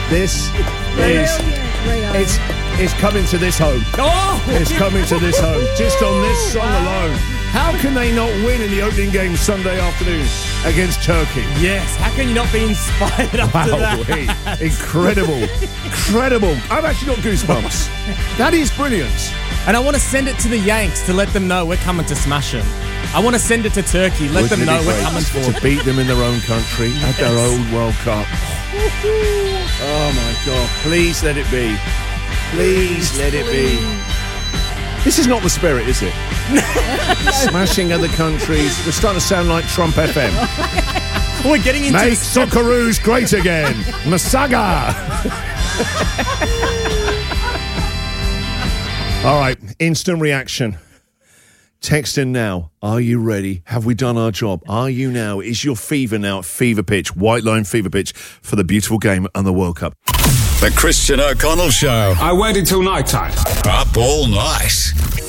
This is... It's coming to this home. Oh! It's coming to this home. Just on this song alone. How can they not win in the opening game Sunday afternoon against Turkey? Yes, how can you not be inspired after that? Incredible. Incredible. I've actually got goosebumps. That is brilliant. And I want to send it to the Yanks to let them know we're coming to smash them. I want to send it to Turkey, let them know we're coming for to beat them in their own country at their own World Cup. Oh my God. Please let it be. Please let it be. This is not the spirit, is it? Smashing other countries. We're starting to sound like Trump FM. We're getting into... Make Socceroos great again. Masaga. All right, instant reaction. Text in now. Are you ready? Have we done our job? Are you now? Is your fever now at fever pitch, white line fever pitch for the beautiful game and the World Cup? The Christian O'Connell Show. I waited till night time. Up all night.